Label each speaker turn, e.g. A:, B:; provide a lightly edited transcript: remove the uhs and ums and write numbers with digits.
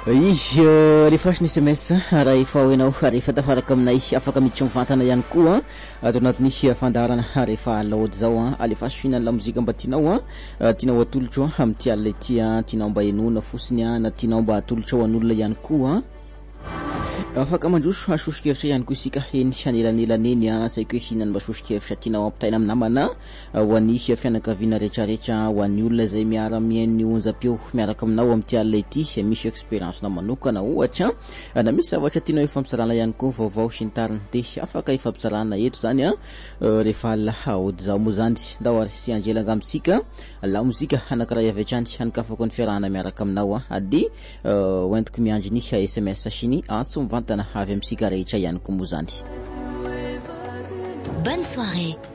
A: izy rehefa ny SMS raha efa hoenao rehefa tafaraka aminay afaka miditra mivantana ihany koa ato anatin'ny fandarana rehefa laody zao alefa fihinana la mozika mba tianao tianao atolotra amin'ny ty alina ity tianao mba enona fosiny na tianao mba atolotra ho an'olona ihany koa afaka mandroso sosokevitra ihany koa isika heny anelanelany saiko hoe hinana mba sosokevitra tianao ampitaina amin'ny namana ho an'ny fianakaviana rehetrarehetra ho an'ny olona izay miara-miainy onjam-peo miaraka aminao amin'ny ty alina ity misy expérience na manokana ohatra na misy zavatra tianao ifampizarana ihany koa vaovao sy ny tariny dia afaka ifampizarana eto zany rehefa alina haody zao moa zany ndao ary sy anjelanga amintsika la mozika anakiraha avy hatrany hanokafako ny fiarahana miaraka aminao dia hoentiko miandry ny SMS siny antso mivantana avy amintsika rehetra ihany koa moa zany.
B: Bonne soirée.